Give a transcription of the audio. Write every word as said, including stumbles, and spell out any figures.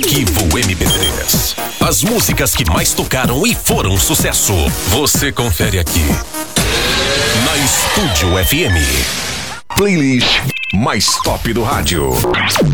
Arquivo M P três. As músicas que mais tocaram e foram sucesso. Você confere aqui na Estúdio F M. Playlist mais top do rádio.